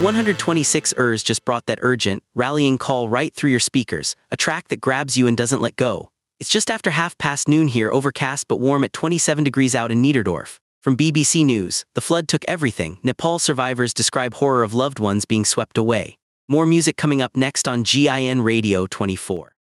126 Ers just brought that urgent, rallying call right through your speakers, a track that grabs you and doesn't let go. It's just after 12:30 here, overcast but warm at 27 degrees out in Niederdorf. From BBC News, the flood took everything. Nepal survivors describe horror of loved ones being swept away. More music coming up next on GIN Radio 24.